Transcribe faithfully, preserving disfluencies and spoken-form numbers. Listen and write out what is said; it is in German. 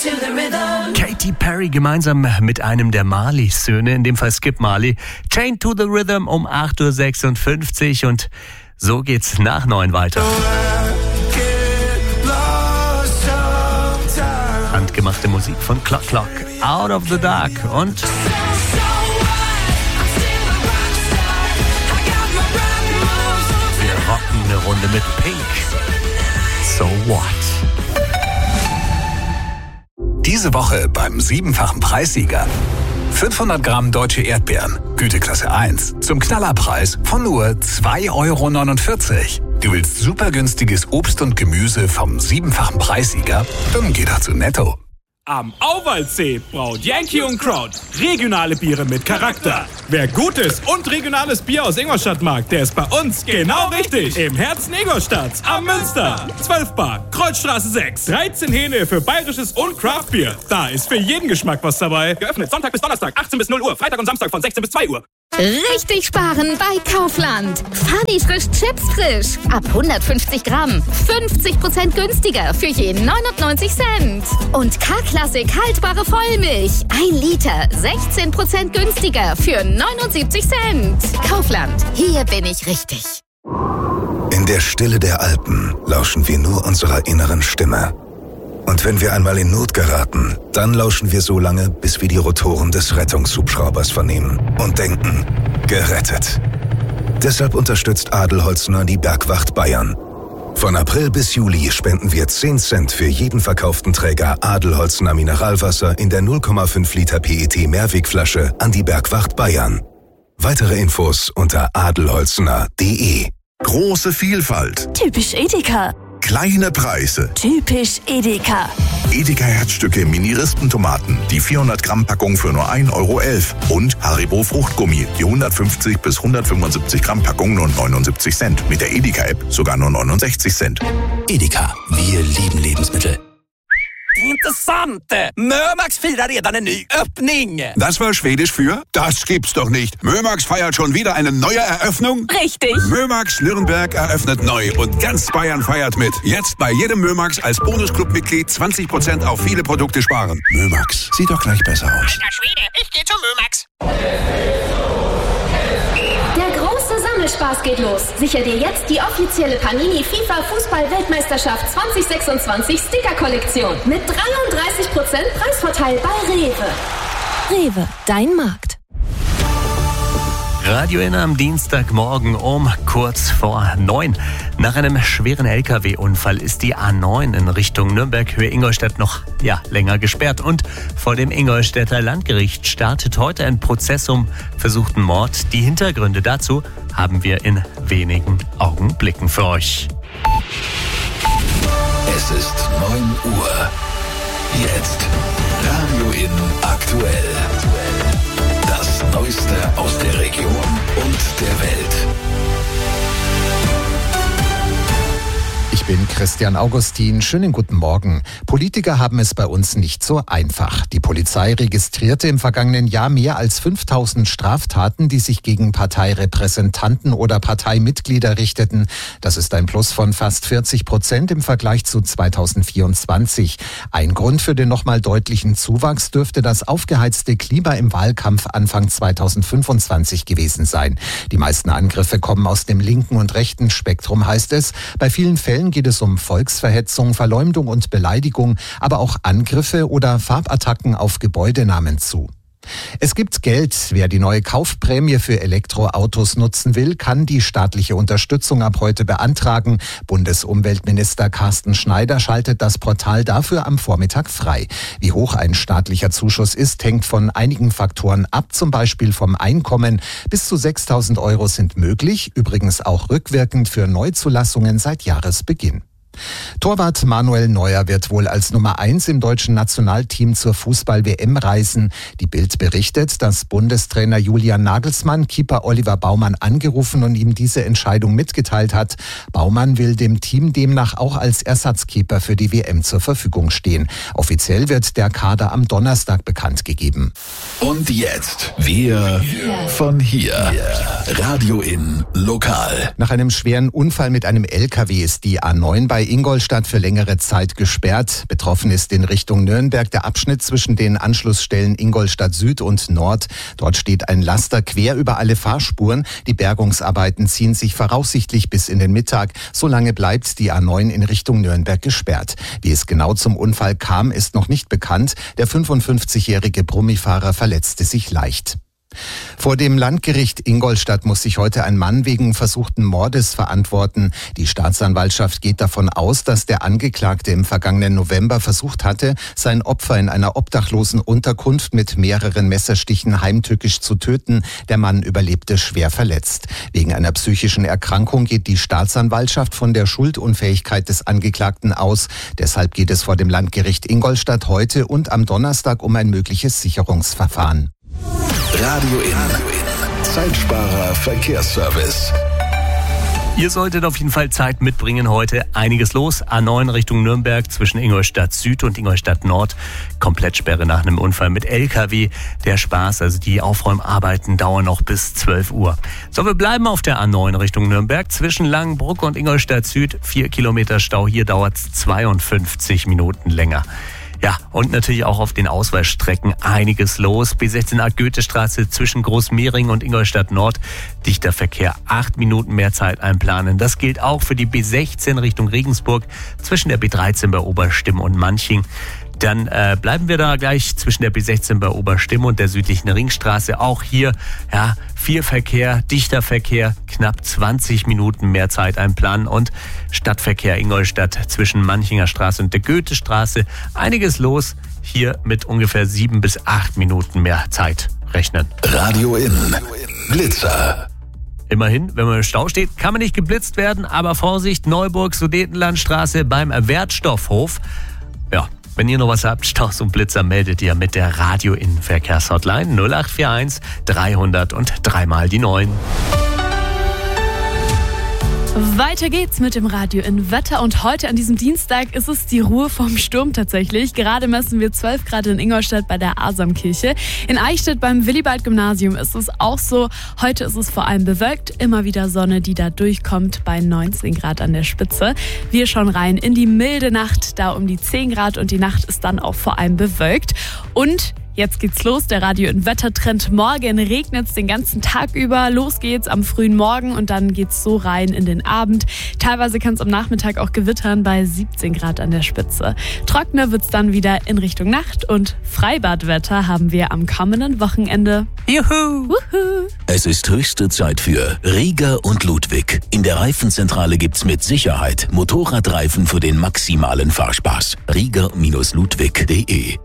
to the rhythm. Katy Perry gemeinsam mit einem der Marley-Söhne, in dem Fall Skip Marley. Chained to the Rhythm um acht Uhr sechsundfünfzig und so geht's nach neun weiter. Handgemachte Musik von Clock Clock, Out of the Dark und wir rocken eine Runde mit Pink. So what? Diese Woche beim siebenfachen Preissieger. fünfhundert Gramm deutsche Erdbeeren, Güteklasse eins, zum Knallerpreis von nur zwei Euro neunundvierzig. Du willst super günstiges Obst und Gemüse vom siebenfachen Preissieger? Dann geh doch zu Netto. Am Auwaldsee braut Yankee und Kraut regionale Biere mit Charakter. Wer gutes und regionales Bier aus Ingolstadt mag, der ist bei uns genau richtig. Im Herzen Ingolstadts am Münster. zwölf Bar, Kreuzstraße sechs. dreizehn Hähne für bayerisches und Craftbier. Da ist für jeden Geschmack was dabei. Geöffnet Sonntag bis Donnerstag, achtzehn bis null Uhr. Freitag und Samstag von sechzehn bis zwei Uhr. Richtig sparen bei Kaufland. Funny frisch Chips frisch. Ab hundertfünfzig Gramm. fünfzig Prozent günstiger für je neunundneunzig Cent. Und K-Klassik haltbare Vollmilch. ein Liter. sechzehn Prozent günstiger für neunundsiebzig Cent. Kaufland. Hier bin ich richtig. In der Stille der Alpen lauschen wir nur unserer inneren Stimme. Und wenn wir einmal in Not geraten, dann lauschen wir so lange, bis wir die Rotoren des Rettungshubschraubers vernehmen und denken, gerettet. Deshalb unterstützt Adelholzner die Bergwacht Bayern. Von April bis Juli spenden wir zehn Cent für jeden verkauften Träger Adelholzner Mineralwasser in der null Komma fünf Liter P E T Mehrwegflasche an die Bergwacht Bayern. Weitere Infos unter adelholzner punkt de. Große Vielfalt. Typisch Edeka. Kleine Preise. Typisch Edeka. Edeka Herzstücke Mini-Rispentomaten, die vierhundert Gramm Packung für nur ein Euro elf. Und Haribo Fruchtgummi, die hundertfünfzig bis hundertfünfundsiebzig Gramm Packung nur neunundsiebzig Cent. Mit der Edeka-App sogar nur neunundsechzig Cent. Edeka, wir lieben Lebensmittel. Intressant! Mömax firar redan en ny öppning! Das war Schwedisch für? Das gibt's doch nicht. Mömax feiert schon wieder eine neue Eröffnung? Richtig. Mömax Nürnberg eröffnet neu und ganz Bayern feiert mit. Jetzt bei jedem Mömax als Bonusclub-Mitglied zwanzig Prozent auf viele Produkte sparen. Mömax, sieht doch gleich besser aus. Alter Schwede, ich geh zu Mömax. Der große Sammelspaß geht los. Sicher dir jetzt die offizielle Panini FIFA Fußball-Weltmeisterschaft zwanzig sechsundzwanzig Sticker-Kollektion mit dreiunddreißig Prozent Preisvorteil bei Rewe. Rewe, dein Markt. Radio Inner am Dienstagmorgen um kurz vor neun. Nach einem schweren L K W-Unfall ist die A neun in Richtung Nürnberg-Höhe Ingolstadt noch ja, länger gesperrt. Und vor dem Ingolstädter Landgericht startet heute ein Prozess um versuchten Mord. Die Hintergründe dazu haben wir in wenigen Augenblicken für euch. Es ist neun Uhr. Jetzt Radio In aktuell. Das Neueste aus der Region und der Welt. Ich bin Christian Augustin. Schönen guten Morgen. Politiker haben es bei uns nicht so einfach. Die Polizei registrierte im vergangenen Jahr mehr als fünftausend Straftaten, die sich gegen Parteirepräsentanten oder Parteimitglieder richteten. Das ist ein Plus von fast vierzig Prozent im Vergleich zu zweitausendvierundzwanzig. Ein Grund für den nochmal deutlichen Zuwachs dürfte das aufgeheizte Klima im Wahlkampf Anfang zweitausendfünfundzwanzig gewesen sein. Die meisten Angriffe kommen aus dem linken und rechten Spektrum, heißt es. Bei vielen Fällen geht es um Volksverhetzung, Verleumdung und Beleidigung, aber auch Angriffe oder Farbattacken auf Gebäudenamen zu. Es gibt Geld. Wer die neue Kaufprämie für Elektroautos nutzen will, kann die staatliche Unterstützung ab heute beantragen. Bundesumweltminister Carsten Schneider schaltet das Portal dafür am Vormittag frei. Wie hoch ein staatlicher Zuschuss ist, hängt von einigen Faktoren ab, zum Beispiel vom Einkommen. Bis zu sechstausend Euro sind möglich, übrigens auch rückwirkend für Neuzulassungen seit Jahresbeginn. Torwart Manuel Neuer wird wohl als Nummer eins im deutschen Nationalteam zur Fußball-W M reisen. Die Bild berichtet, dass Bundestrainer Julian Nagelsmann Keeper Oliver Baumann angerufen und ihm diese Entscheidung mitgeteilt hat. Baumann will dem Team demnach auch als Ersatzkeeper für die W M zur Verfügung stehen. Offiziell wird der Kader am Donnerstag bekannt gegeben. Und jetzt wir von hier. Radio In Lokal. Nach einem schweren Unfall mit einem L K W ist die A neun bei Ingolstadt für längere Zeit gesperrt. Betroffen ist in Richtung Nürnberg der Abschnitt zwischen den Anschlussstellen Ingolstadt Süd und Nord. Dort steht ein Laster quer über alle Fahrspuren. Die Bergungsarbeiten ziehen sich voraussichtlich bis in den Mittag. Solange bleibt die A neun in Richtung Nürnberg gesperrt. Wie es genau zum Unfall kam, ist noch nicht bekannt. Der fünfundfünfzigjährige Brummifahrer verletzte sich leicht. Vor dem Landgericht Ingolstadt muss sich heute ein Mann wegen versuchten Mordes verantworten. Die Staatsanwaltschaft geht davon aus, dass der Angeklagte im vergangenen November versucht hatte, sein Opfer in einer obdachlosen Unterkunft mit mehreren Messerstichen heimtückisch zu töten. Der Mann überlebte schwer verletzt. Wegen einer psychischen Erkrankung geht die Staatsanwaltschaft von der Schuldunfähigkeit des Angeklagten aus. Deshalb geht es vor dem Landgericht Ingolstadt heute und am Donnerstag um ein mögliches Sicherungsverfahren. Radio In. Zeitsparer Verkehrsservice. Ihr solltet auf jeden Fall Zeit mitbringen heute. Einiges los. A neun Richtung Nürnberg zwischen Ingolstadt Süd und Ingolstadt Nord. Komplettsperre nach einem Unfall mit L K W. Der Spaß, also die Aufräumarbeiten dauern noch bis zwölf Uhr. So, wir bleiben auf der A neun Richtung Nürnberg zwischen Langenbruck und Ingolstadt Süd. Vier Kilometer Stau. Hier dauert es zweiundfünfzig Minuten länger. Ja, und natürlich auch auf den Ausweichstrecken einiges los. B sechzehn A Goethestraße zwischen Großmehring und Ingolstadt Nord. Dichter Verkehr, acht Minuten mehr Zeit einplanen. Das gilt auch für die B sechzehn Richtung Regensburg zwischen der B dreizehn bei Oberstimm und Manching. Dann äh, bleiben wir da gleich zwischen der B sechzehn bei Oberstimm und der südlichen Ringstraße. Auch hier, ja, viel Verkehr, dichter Verkehr, knapp zwanzig Minuten mehr Zeit einplanen und Stadtverkehr Ingolstadt zwischen Manchinger Straße und der Goethestraße. Einiges los, hier mit ungefähr sieben bis acht Minuten mehr Zeit rechnen. Radio In. Blitzer. Immerhin, wenn man im Stau steht, kann man nicht geblitzt werden, aber Vorsicht, Neuburg, Sudetenlandstraße beim Wertstoffhof. Ja, wenn ihr noch was habt, Staus und Blitzer, meldet ihr mit der Radio In Verkehrshotline null acht vier eins dreihundert und dreimal die neun. Weiter geht's mit dem Radio in Wetter und heute an diesem Dienstag ist es die Ruhe vom Sturm tatsächlich. Gerade messen wir zwölf Grad in Ingolstadt bei der Asamkirche. In Eichstätt beim Willibald-Gymnasium ist es auch so. Heute ist es vor allem bewölkt, immer wieder Sonne, die da durchkommt bei neunzehn Grad an der Spitze. Wir schauen rein in die milde Nacht, da um die zehn Grad und die Nacht ist dann auch vor allem bewölkt. Und jetzt geht's los, der Radio in Wettertrend. Morgen regnet's den ganzen Tag über. Los geht's am frühen Morgen und dann geht's so rein in den Abend. Teilweise kann es am Nachmittag auch gewittern bei siebzehn Grad an der Spitze. Trockener wird's dann wieder in Richtung Nacht und Freibadwetter haben wir am kommenden Wochenende. Juhu! Wuhu. Es ist höchste Zeit für Rieger und Ludwig. In der Reifenzentrale gibt's mit Sicherheit Motorradreifen für den maximalen Fahrspaß. Rieger Ludwig punkt de